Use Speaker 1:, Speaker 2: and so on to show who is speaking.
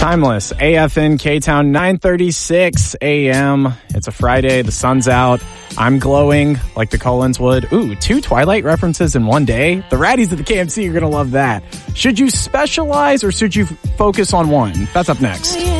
Speaker 1: Timeless, AFN K-Town, 9:36 a.m. It's a Friday. The sun's out. I'm glowing like the Collins would. Ooh, 2 Twilight references in one day. The Raddies at the KMC are going to love that. Should you specialize or should you focus on one? That's up next.